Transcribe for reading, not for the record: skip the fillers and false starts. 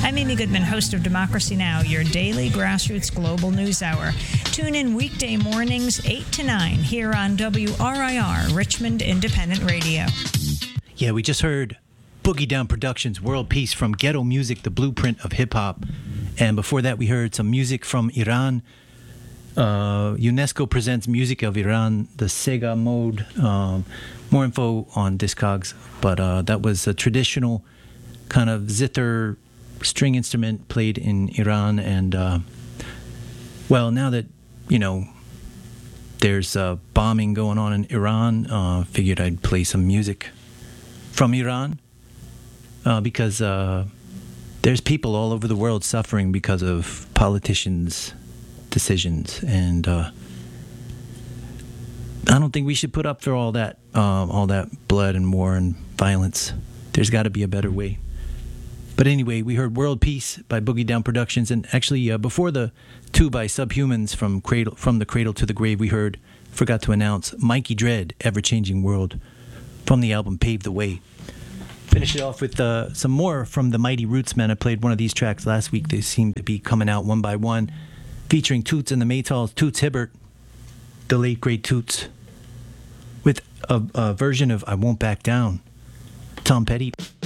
I'm Amy Goodman, host of Democracy Now!, your daily grassroots global news hour. Tune in weekday mornings 8 to 9 here on WRIR, Richmond Independent Radio. Yeah, we just heard Boogie Down Productions' World Peace from Ghetto Music, the blueprint of hip-hop. And before that, we heard some music from Iran. UNESCO presents music of Iran, the Sega mode. More info on Discogs. But that was a traditional kind of zither string instrument played in Iran. And, well, now that, there's bombing going on in Iran, figured I'd play some music from Iran. Because there's people all over the world suffering because of politicians' decisions, and I don't think we should put up for all that blood and war and violence. There's got to be a better way. But anyway, we heard World Peace by Boogie Down Productions, and actually before the two by Subhumans from the Cradle to the Grave, we forgot to announce Mikey Dread, Ever Changing World, from the album Pave the Way. Finish it off with some more from the Mighty Rootsmen. I played one of these tracks last week. They seem to be coming out one by one, featuring Toots and the Maytals, Toots Hibbert, the late great Toots, with a version of I Won't Back Down, Tom Petty.